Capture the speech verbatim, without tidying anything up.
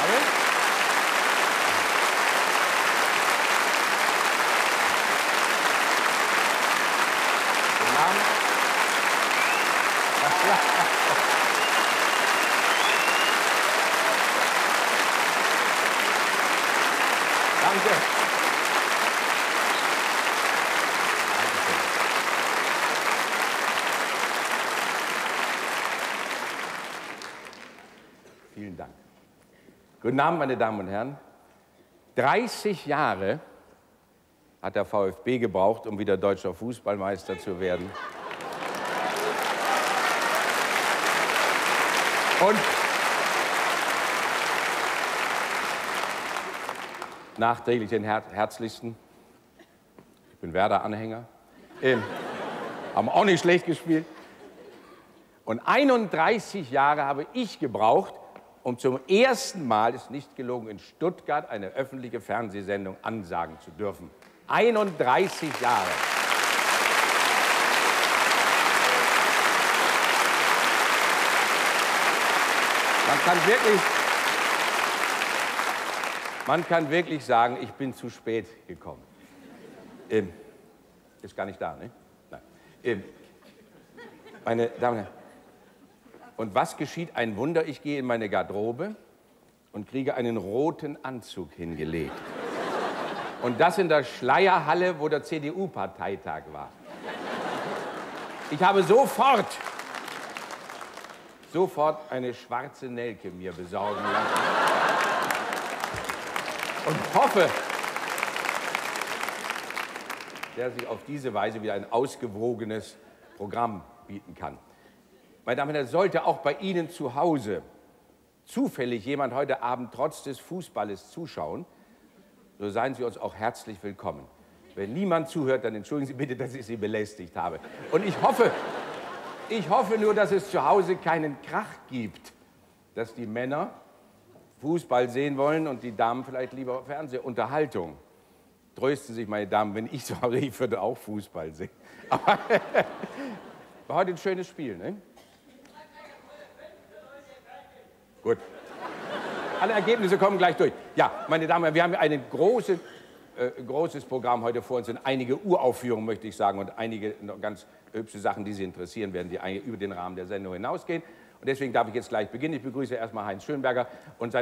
Jahre. Guten Abend. Danke. Vielen Dank. Guten Abend, meine Damen und Herren. dreißig Jahre hat der VfB gebraucht, um wieder deutscher Fußballmeister zu werden. Und nachträglich den her herzlichsten. Ich bin Werder-Anhänger. Ähm, haben auch nicht schlecht gespielt. Und einunddreißig Jahre habe ich gebraucht, um zum ersten Mal, ist nicht gelogen, in Stuttgart eine öffentliche Fernsehsendung ansagen zu dürfen. einunddreißig Jahre. Man kann wirklich, man kann wirklich sagen, ich bin zu spät gekommen. Ähm, ist gar nicht da, ne? Nein. Ähm, meine Damen und Herren, und was geschieht? Ein Wunder, ich gehe in meine Garderobe und kriege einen roten Anzug hingelegt. Und das in der Schleierhalle, wo der C D U-Parteitag war. Ich habe sofort, sofort eine schwarze Nelke mir besorgen lassen. Und hoffe, dass ich auf diese Weise wieder ein ausgewogenes Programm bieten kann. Meine Damen und Herren, sollte auch bei Ihnen zu Hause zufällig jemand heute Abend trotz des Fußballes zuschauen, so seien Sie uns auch herzlich willkommen. Wenn niemand zuhört, dann entschuldigen Sie bitte, dass ich Sie belästigt habe. Und ich hoffe, ich hoffe nur, dass es zu Hause keinen Krach gibt, dass die Männer Fußball sehen wollen und die Damen vielleicht lieber Fernsehunterhaltung. Trösten Sie sich, meine Damen, wenn ich zu Hause, ich würde auch Fußball sehen. Aber war heute ein schönes Spiel, ne? Gut. Alle Ergebnisse kommen gleich durch. Ja, meine Damen und Herren, wir haben ein große, äh, großes Programm heute vor uns und einige Uraufführungen, möchte ich sagen, und einige noch ganz hübsche Sachen, die Sie interessieren werden, die über den Rahmen der Sendung hinausgehen. Und deswegen darf ich jetzt gleich beginnen. Ich begrüße erstmal Heinz Schönberger und sein